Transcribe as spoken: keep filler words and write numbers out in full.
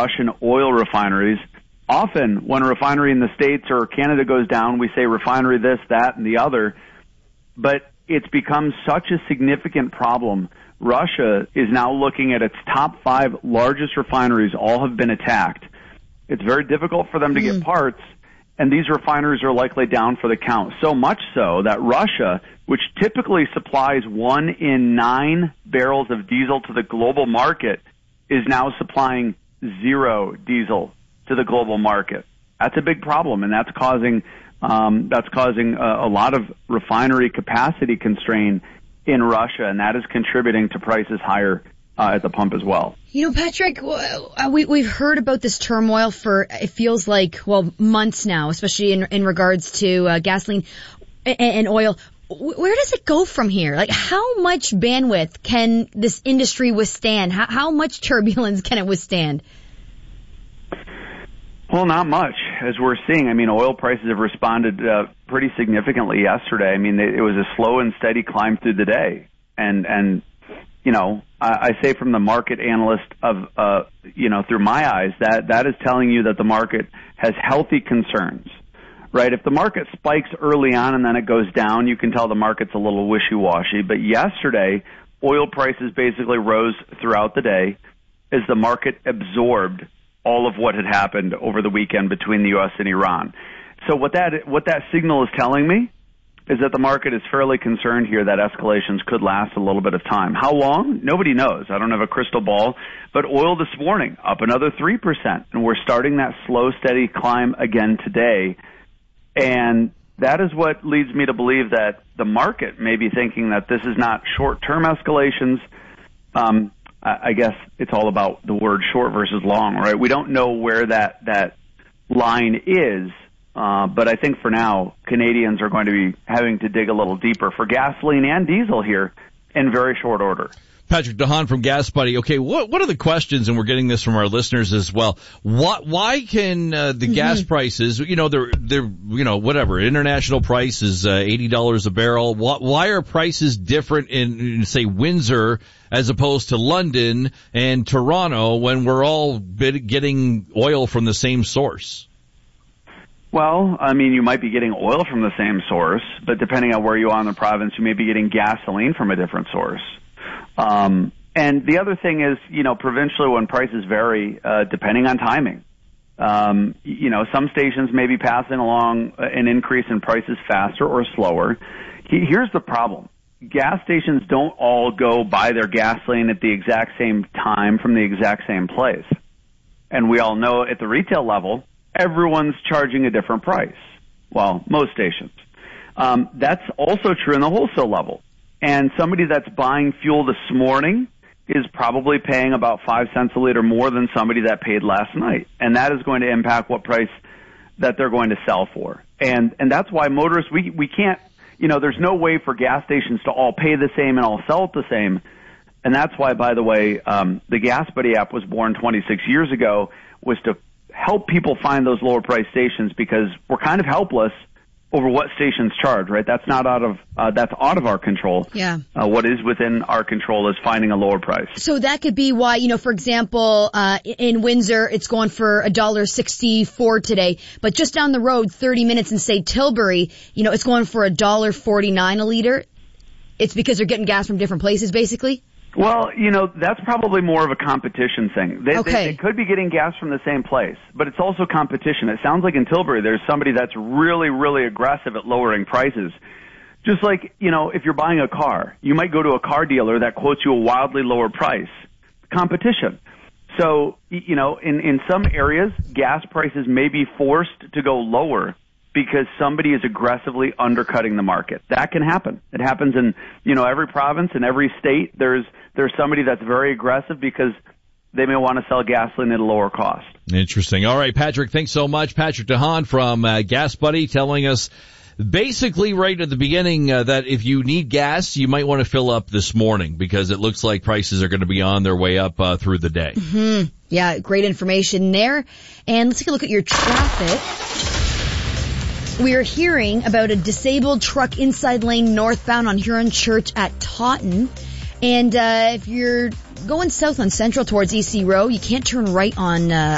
Russian oil refineries. Often when a refinery in the States or Canada goes down, we say refinery this, that, and the other. But it's become such a significant problem. Russia is now looking at its top five largest refineries. All have been attacked. It's very difficult for them to get parts, and these refineries are likely down for the count. So much so that Russia, which typically supplies one in nine barrels of diesel to the global market, is now supplying zero diesel to the global market. That's a big problem, and that's causing um, that's causing a, a lot of refinery capacity constraint in Russia, and that is contributing to prices higher uh, at the pump as well. You know, Patrick, we, we've heard about this turmoil for, it feels like, well, months now, especially in, in regards to uh, gasoline and, and oil. Where does it go from here? Like, how much bandwidth can this industry withstand? How, how much turbulence can it withstand? Well, not much, as we're seeing. I mean, oil prices have responded uh, pretty significantly yesterday. I mean, it was a slow and steady climb through the day. And, and you know, I, I say from the market analyst of, uh, you know, through my eyes, that that is telling you that the market has healthy concerns, right? If the market spikes early on and then it goes down, you can tell the market's a little wishy-washy. But yesterday, oil prices basically rose throughout the day as the market absorbed all of what had happened over the weekend between the U S and Iran. So what that what that signal is telling me is that the market is fairly concerned here that escalations could last a little bit of time. How long? Nobody knows. I don't have a crystal ball. But oil this morning, up another three percent. And we're starting that slow, steady climb again today. And that is what leads me to believe that the market may be thinking that this is not short-term escalations. Um, I guess it's all about the word short versus long, right? We don't know where that, that line is, uh, but I think for now, Canadians are going to be having to dig a little deeper for gasoline and diesel here in very short order. Patrick DeHaan from Gas Buddy. Okay, what what are the questions, and we're getting this from our listeners as well. What, why can uh, the mm-hmm. gas prices, you know, they're, they're, you know, whatever, international price is uh, eighty dollars a barrel. Why, why are prices different in, in, say, Windsor as opposed to London and Toronto when we're all bit, getting oil from the same source? Well, I mean, you might be getting oil from the same source, but depending on where you are in the province, you may be getting gasoline from a different source. Um, and the other thing is, you know, provincially when prices vary, uh, depending on timing, um, you know, some stations may be passing along an increase in prices faster or slower. Here's the problem. Gas stations don't all go buy their gasoline at the exact same time from the exact same place. And we all know at the retail level, everyone's charging a different price. Well, most stations. Um, that's also true in the wholesale level. And somebody that's buying fuel this morning is probably paying about five cents a liter more than somebody that paid last night. And that is going to impact what price that they're going to sell for. And, and that's why motorists, we, we can't, you know, there's no way for gas stations to all pay the same and all sell it the same. And that's why, by the way, um, the Gas Buddy app was born twenty-six years ago, was to help people find those lower price stations because we're kind of helpless over what stations charge, right? That's not out of, uh, that's out of our control. Yeah. Uh, what is within our control is finding a lower price. So that could be why, you know, for example, uh, in Windsor, it's going for a dollar sixty-four today, but just down the road, thirty minutes in, say, Tilbury, you know, it's going for a dollar forty-nine a liter. It's because they're getting gas from different places, basically? Well, you know, that's probably more of a competition thing. They, okay. they, they could be getting gas from the same place, but it's also competition. It sounds like in Tilbury there's somebody that's really, really aggressive at lowering prices. Just like, you know, if you're buying a car, you might go to a car dealer that quotes you a wildly lower price. Competition. So, you know, in, in some areas, gas prices may be forced to go lower because somebody is aggressively undercutting the market. That can happen. It happens in, you know, every province and every state. There's there's somebody that's very aggressive because they may want to sell gasoline at a lower cost. Interesting. All right, Patrick, thanks so much. Patrick DeHaan from uh, Gas Buddy telling us basically right at the beginning uh, that if you need gas, you might want to fill up this morning because it looks like prices are going to be on their way up uh, through the day. Mm-hmm. Yeah, great information there. And let's take a look at your traffic. We are hearing about a disabled truck inside lane northbound on Huron Church at Taunton. And uh if you're going south on Central towards E C Row, you can't turn right on uh